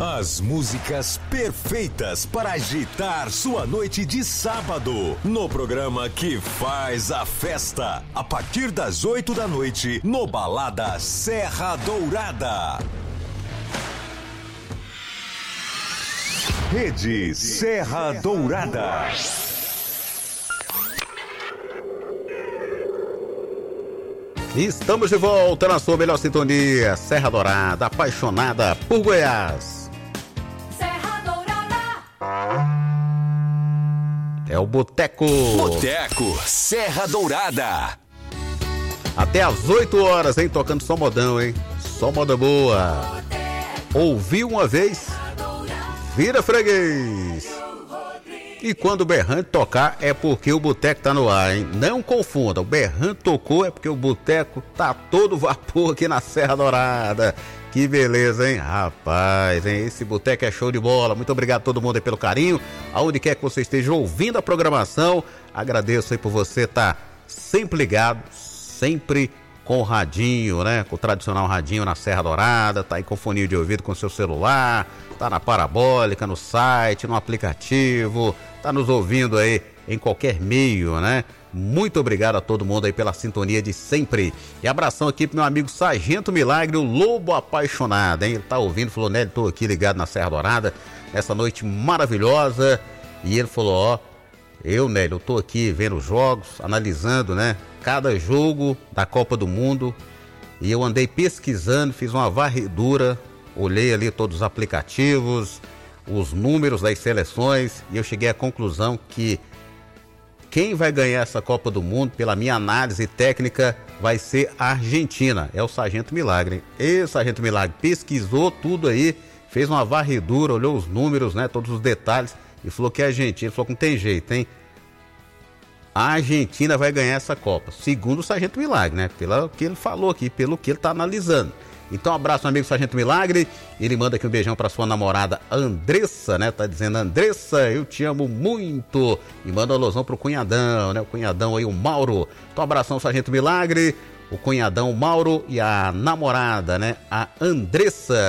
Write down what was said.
As músicas perfeitas para agitar sua noite de sábado. No programa que faz a festa. A partir das 8 da noite, no Balada Serra Dourada. Rede Serra Dourada. Estamos de volta na sua melhor sintonia, Serra Dourada, apaixonada por Goiás. Serra Dourada. É o Boteco. Boteco Serra Dourada. Até às 8 horas, hein? Tocando só modão, hein? Só moda boa. Ouviu uma vez, vira freguês. E quando o Berrante tocar é porque o Boteco tá no ar, hein? Não confunda, o Berrante tocou é porque o Boteco tá todo vapor aqui na Serra Dourada. Que beleza, hein? Rapaz, hein? Esse Boteco é show de bola. Muito obrigado a todo mundo aí pelo carinho. Aonde quer que você esteja ouvindo a programação, agradeço aí por você estar sempre ligado, sempre com o radinho, né? Com o tradicional radinho na Serra Dourada, tá aí com fone de ouvido com seu celular, tá na parabólica, no site, no aplicativo, tá nos ouvindo aí em qualquer meio, né? Muito obrigado a todo mundo aí pela sintonia de sempre. E abração aqui pro meu amigo Sargento Milagre, o Lobo Apaixonado, hein? Ele tá ouvindo, falou, Nélio, tô aqui ligado na Serra Dourada, nessa noite maravilhosa. E ele falou, ó, Nélio, eu tô aqui vendo os jogos, analisando, né? Cada jogo da Copa do Mundo. E eu andei pesquisando, fiz uma varredura, olhei ali todos os aplicativos, os números das seleções, e eu cheguei à conclusão que quem vai ganhar essa Copa do Mundo, pela minha análise técnica, vai ser a Argentina. É o Sargento Milagre. E o Sargento Milagre pesquisou tudo aí, fez uma varredura, olhou os números, né, todos os detalhes, e falou que a Argentina, ele falou que não tem jeito, hein? A Argentina vai ganhar essa Copa, segundo o Sargento Milagre, né? Pelo que ele falou aqui, pelo que ele tá analisando. Então, um abraço, meu amigo Sargento Milagre. Ele manda aqui um beijão pra sua namorada Andressa, né? Tá dizendo, Andressa, eu te amo muito. E manda um alusão pro cunhadão, né? O cunhadão aí, o Mauro. Então, um abração, Sargento Milagre, o cunhadão Mauro e a namorada, né? A Andressa.